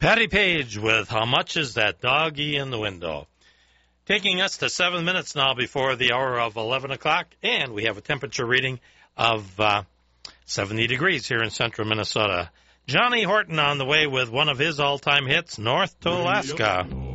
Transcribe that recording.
Patty Page with How Much Is That Doggy in the Window? Taking us to 7 minutes now before the hour of 11 o'clock, and we have a temperature reading of 70 degrees here in central Minnesota. Johnny Horton on the way with one of his all-time hits, North to Alaska.